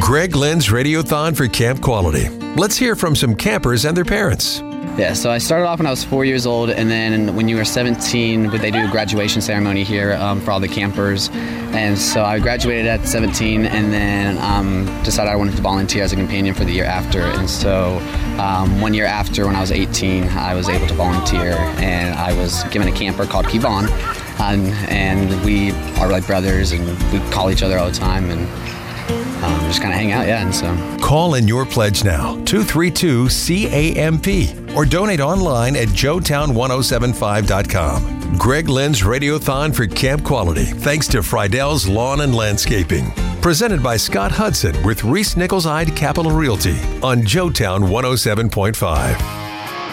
Greg Lynn's Radiothon for Camp Quality. Let's hear from some campers and their parents. Yeah, so I started off when I was 4 years old, and then when you were 17, they do a graduation ceremony here for all the campers. And so I graduated at 17 and then decided I wanted to volunteer as a companion for the year after. And so 1 year after, when I was 18, I was able to volunteer, and I was given a camper called Kevon. And we are like brothers, and we call each other all the time, and just kind of hang out, and so. Call in your pledge now, 232-CAMP, or donate online at joetown1075.com. Greg Lynn's Radiothon for Camp Quality, thanks to Friedell's Lawn and Landscaping. Presented by Scott Hudson with Reese Nichols-Hyde Capital Realty on Joetown 107.5.